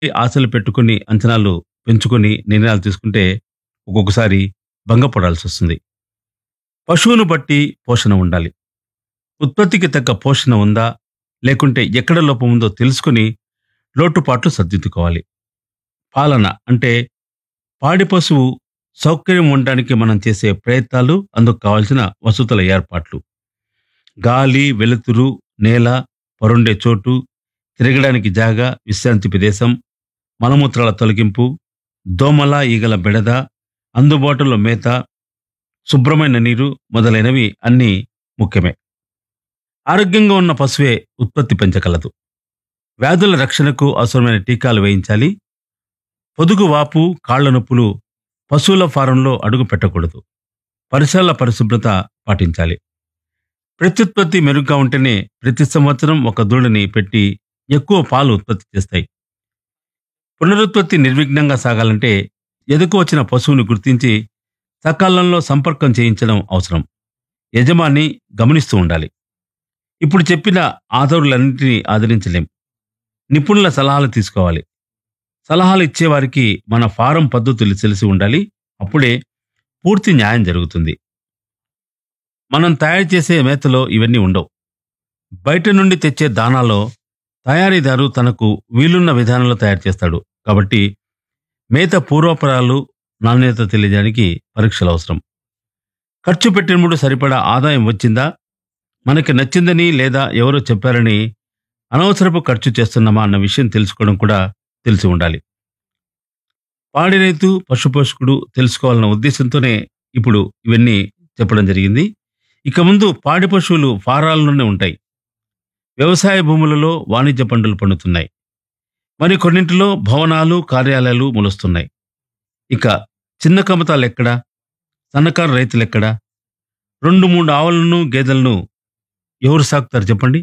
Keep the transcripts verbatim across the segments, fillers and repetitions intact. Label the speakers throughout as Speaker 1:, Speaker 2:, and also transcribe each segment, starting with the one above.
Speaker 1: ఆశలు పెట్టుకొని అంచనాలు పెంచుకొని నిర్ణయాలు తీసుకుంటే ఒక్కొక్కసారి భంగపడాల్సి వస్తుంది. పశువును బట్టి పోషణ ఉండాలి. ఉత్పత్తికి తగ్గ పోషణ ఉందా లేకుంటే ఎక్కడ లోపం ఉందో తెలుసుకుని లోటుపాట్లు సర్దిద్దుకోవాలి. పాలన అంటే పాడి పశువు సౌకర్యం ఉండడానికి మనం చేసే ప్రయత్నాలు, అందుకు కావాల్సిన వసతుల ఏర్పాట్లు, గాలి, వెలుతురు, నేల, పరుండే చోటు, తిరగడానికి జాగా, విశ్రాంతి ప్రదేశం, మలమూత్రాల తొలగింపు, దోమల ఈగల బెడద, అందుబాటులో మేత, శుభ్రమైన నీరు మొదలైనవి అన్నీ ముఖ్యమే. ఆరోగ్యంగా ఉన్న పశువే ఉత్పత్తి పెంచగలదు. వ్యాధుల రక్షణకు అవసరమైన టీకాలు వేయించాలి. పొదుగు వాపు, కాళ్ల నొప్పులు పశువుల ఫారంలో అడుగు పెట్టకూడదు. పరిసరాల పరిశుభ్రత పాటించాలి. ప్రత్యుత్పత్తి మెరుగ్గా ఉంటేనే ప్రతి సంవత్సరం ఒక దూడని పెట్టి ఎక్కువ పాలు ఉత్పత్తి చేస్తాయి. పునరుత్పత్తి నిర్విఘ్నంగా సాగాలంటే ఎదుకు వచ్చిన పశువును గుర్తించి సకాలంలో సంపర్కం చేయించడం అవసరం. యజమాని గమనిస్తూ ఉండాలి. ఇప్పుడు చెప్పిన ఆధారులన్నింటినీ ఆదరించలేం. నిపుణుల సలహాలు తీసుకోవాలి. సలహాలు ఇచ్చేవారికి మన ఫారం పద్ధతులు తెలిసి ఉండాలి. అప్పుడే పూర్తి న్యాయం జరుగుతుంది. మనం తయారు చేసే మేతలో ఇవన్నీ ఉండవు. బయట నుండి తెచ్చే దానాలో తయారీదారు తనకు వీలున్న విధానంలో తయారు చేస్తాడు. కాబట్టి మేత పూర్వపరాలు, నాణ్యత తెలియడానికి పరీక్షలు అవసరం. ఖర్చు పెట్టినప్పుడు సరిపడా ఆదాయం వచ్చిందా, మనకి నచ్చిందని లేదా ఎవరో చెప్పారని అనవసరపు ఖర్చు చేస్తున్నామా అన్న విషయం తెలుసుకోవడం కూడా తెలిసి ఉండాలి. పాడి రైతు, పశుపోషకుడు తెలుసుకోవాలన్న ఉద్దేశంతోనే ఇప్పుడు ఇవన్నీ చెప్పడం జరిగింది. ఇక ముందు పాడి పశువులు ఫారాల్లోనే ఉంటాయి. వ్యవసాయ భూములలో వాణిజ్య పంటలు పండుతున్నాయి. మరి కొన్నింటిలో భవనాలు, కార్యాలయాలు మొలుస్తున్నాయి. ఇక చిన్న కమతాలు ఎక్కడా, సన్నకారు రైతులు ఎక్కడా? రెండు మూడు ఆవులను, గేదెలను ఎవరు సాకుతారు చెప్పండి?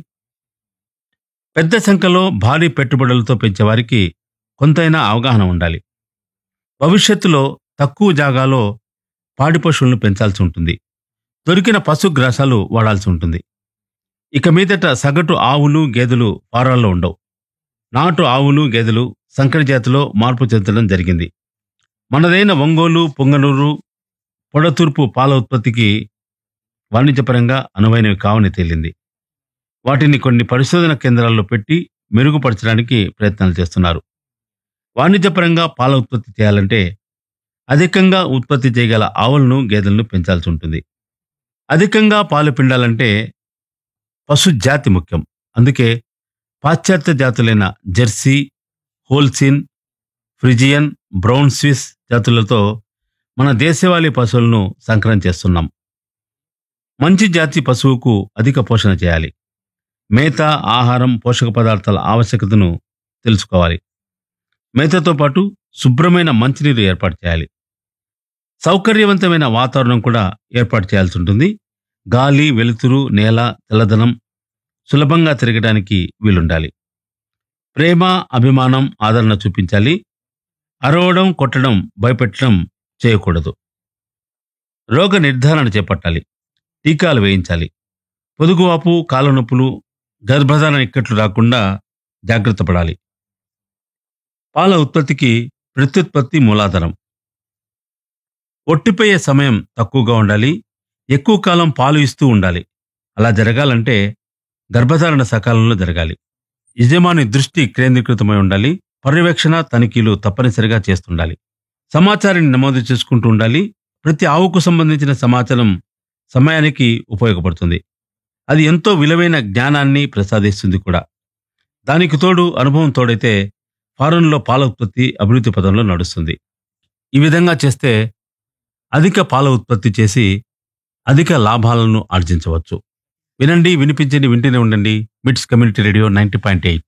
Speaker 1: పెద్ద సంఖ్యలో భారీ పెట్టుబడులతో పెంచేవారికి కొంతైనా అవగాహన ఉండాలి. భవిష్యత్తులో తక్కువ జాగాలో పాడి పశువులను పెంచాల్సి ఉంటుంది. దొరికిన పశుగ్రాసాలు వాడాల్సి ఉంటుంది. ఇక మీదట సగటు ఆవులు, గేదెలు ఫారాల్లో ఉండవు. నాటు ఆవులు, గేదెలు సంకర జాతిలో మార్పు చెందడం జరిగింది. మనదైన ఒంగోలు, పొంగనూరు, పొడతూర్పు పాల ఉత్పత్తికి వాణిజ్యపరంగా అనువైనవి కావని తేలింది. వాటిని కొన్ని పరిశోధన కేంద్రాల్లో పెట్టి మెరుగుపరచడానికి ప్రయత్నాలు చేస్తున్నారు. వాణిజ్యపరంగా పాల ఉత్పత్తి చేయాలంటే అధికంగా ఉత్పత్తి చేయగల ఆవులను, గేదెలను పెంచాల్సి ఉంటుంది. అధికంగా పాలు పిండాలంటే పశు జాతి ముఖ్యం. అందుకే పాశ్చాత్య జాతులైన జెర్సీ, హోల్సీన్, ఫ్రిజియన్, బ్రౌన్ స్విస్ జాతులతో మన దేశవాళీ పశువులను సంకరం చేస్తున్నాం. మంచి జాతి పశువుకు అధిక పోషణ చేయాలి. మేత, ఆహారం, పోషక పదార్థాల ఆవశ్యకతను తెలుసుకోవాలి. మేతతో పాటు శుభ్రమైన మంచినీరు ఏర్పాటు చేయాలి. సౌకర్యవంతమైన వాతావరణం కూడా ఏర్పాటు చేయాల్సి ఉంటుంది. గాలి, వెలుతురు, నేల, తెల్లదనం, సులభంగా తిరగడానికి వీలుండాలి. ప్రేమ, అభిమానం, ఆదరణ చూపించాలి. అరవడం, కొట్టడం, భయపెట్టడం చేయకూడదు. రోగ నిర్ధారణ చేపట్టాలి. టీకాలు వేయించాలి. పొదుగువాపు, కాళ్ళ నొప్పులు, గర్భధారణ ఇక్కట్లు రాకుండా జాగ్రత్త పడాలి. పాల ఉత్పత్తికి ప్రత్యుత్పత్తి మూలాధారం. ఒట్టిపోయే సమయం తక్కువగా ఉండాలి. ఎక్కువ కాలం పాలు ఇస్తూ ఉండాలి. అలా జరగాలంటే గర్భధారణ సకాలంలో జరగాలి. యజమాని దృష్టి కేంద్రీకృతమై ఉండాలి. పర్యవేక్షణ, తనిఖీలు తప్పనిసరిగా చేస్తుండాలి. సమాచారాన్ని నమోదు చేసుకుంటూ ఉండాలి. ప్రతి ఆవుకు సంబంధించిన సమాచారం సమయానికి ఉపయోగపడుతుంది. అది ఎంతో విలువైన జ్ఞానాన్ని ప్రసాదిస్తుంది కూడా. దానికి తోడు అనుభవం తోడైతే ఫారంలో పాల ఉత్పత్తి అభివృద్ధి పదంలో నడుస్తుంది. ఈ విధంగా చేస్తే అధిక పాల ఉత్పత్తి చేసి అధిక లాభాలను ఆర్జించవచ్చు. వినండి, వినిపించండి, వింటూనే ఉండండి. మిట్స్ community radio ninety point eight.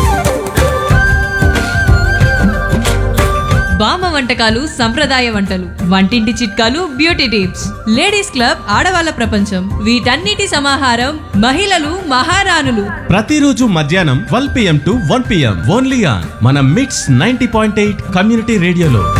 Speaker 2: బామ్మ వంటకాలు, సంప్రదాయ వంటలు, వంటింటి చిట్కాలు, బ్యూటీ టిప్స్, లేడీస్ క్లబ్, ఆడవాళ్ళ ప్రపంచం, వీటన్నిటి సమాహారం మహిళలు మహారాణులు.
Speaker 3: ప్రతిరోజు మధ్యాహ్నం twelve PM to one PM only on మన మిట్స్ నైంటీ పాయింట్ ఎయిట్ కమ్యూనిటీ రేడియోలో.